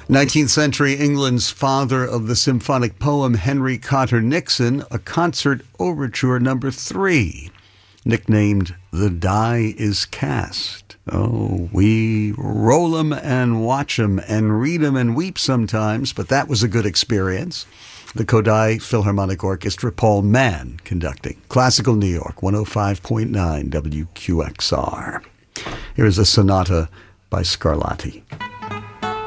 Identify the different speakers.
Speaker 1: 19th century England's father of the symphonic poem, Henry Cotter Nixon, a concert overture number 3, nicknamed The Die is Cast. Oh, we roll 'em and watch 'em and read 'em and weep sometimes, but that was a good experience. The Kodály Philharmonic Orchestra, Paul Mann conducting. Classical New York, 105.9 WQXR. Here is a sonata by Scarlatti.